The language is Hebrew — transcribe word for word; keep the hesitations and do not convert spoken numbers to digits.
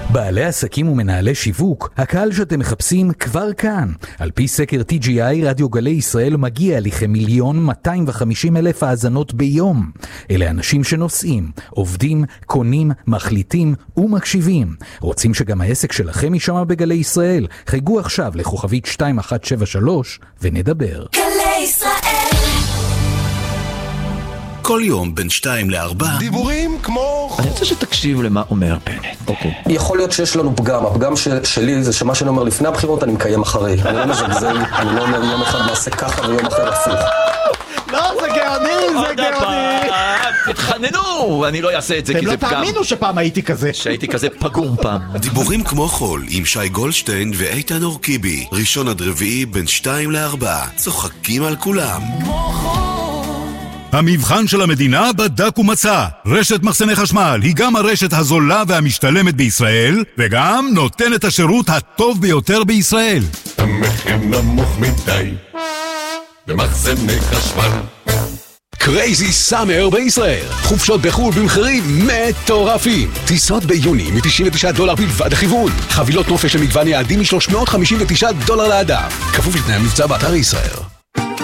בעלי עסקים ומנהלי שיווק, הקהל שאתם מחפשים כבר כאן. על פי סקר טי ג'י איי, רדיו גלי ישראל מגיע לכמיליון מאתיים וחמישים אלף האזנות ביום. אלה אנשים שנוסעים, עובדים, קונים, מחליטים ומקשיבים. רוצים שגם העסק שלכם יישמע בגלי ישראל? חייגו עכשיו לכוכבית שתיים אחת שבע שלוש ונדבר. גלי ישראל. כל יום בין שתיים לארבע דיבורים כמו... אני רוצה שתקשיב למה אומר בנט. אוקיי. יכול להיות שיש לנו פגם. הפגם שלי זה שמה שאני אומר לפני הבחירות אני מקיים אחרי. אני לא מזגזג, אני לא אומר יום אחד נעשה ככה ויום אחר הפוך. לא, זה גאוני, זה גאוני. תתחננו, אני לא אעשה את זה כי זה פגם. אתם לא תאמינו שפעם הייתי כזה. שהייתי כזה פגום פעם. דיבורים כמו חול עם שי גולדשטיין ואיתן אורקיבי. ראשון עד רביעי בין שתיים לארבע. צוחקים על כולם. המבחן של המדינה בדק ומצא. רשת מחסני חשמל היא גם הרשת הזולה והמשתלמת בישראל, וגם נותנת השירות הטוב ביותר בישראל. המחיר נמוך מדי במחסני חשמל. קרייזי סאמר בישראל. חופשות בחו"ל במחירים מטורפים. טיסות ביוני מ-תשעים ותשעה דולר בלבד הכיוון. חבילות נופש למגוון יעדים מ-שלוש מאות חמישים ותשעה דולר לאדם. כפוף לתנאי המבצע באתר ישראל.